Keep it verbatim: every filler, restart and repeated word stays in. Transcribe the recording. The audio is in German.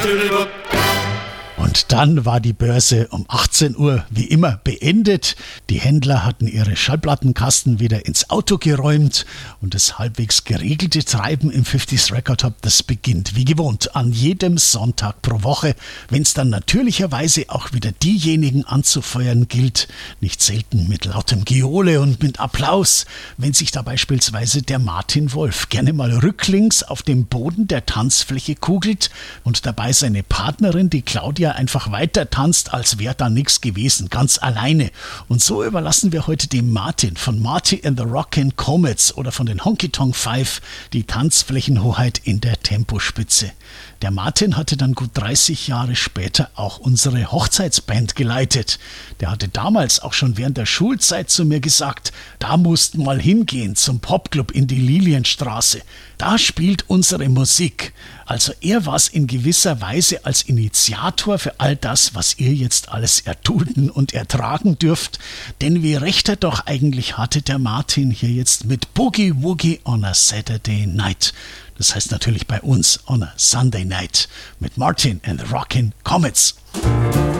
Und dann war die Börse um achtzehn Uhr wie immer beendet. Die Händler hatten ihre Schallplattenkasten wieder ins Auto geräumt und das halbwegs geregelte Treiben im fünfziger Record Hub, das beginnt wie gewohnt an jedem Sonntag pro Woche, wenn es dann natürlicherweise auch wieder diejenigen anzufeuern gilt, nicht selten mit lautem Geole und mit Applaus, wenn sich da beispielsweise der Martin Wolf gerne mal rücklings auf dem Boden der Tanzfläche kugelt und dabei seine Partnerin, die Claudia, einfach weiter tanzt, als wäre da nichts gewesen, ganz alleine. Und so überlassen wir heute dem Martin von Marty and the Rockin' Comets oder von den Honky Tonk Five die Tanzflächenhoheit in der Tempospitze. Der Martin hatte dann gut dreißig Jahre später auch unsere Hochzeitsband geleitet. Der hatte damals auch schon während der Schulzeit zu mir gesagt, da mussten mal hingehen zum Popclub in die Lilienstraße. Da spielt unsere Musik. Also er war es in gewisser Weise als Initiator für all das, was ihr jetzt alles erdulden und ertragen dürft. Denn wie recht er doch eigentlich hatte, der Martin hier jetzt mit Boogie Woogie on a Saturday Night. Das heißt natürlich bei uns on a Sunday Night mit Martin and the Rockin' Comets.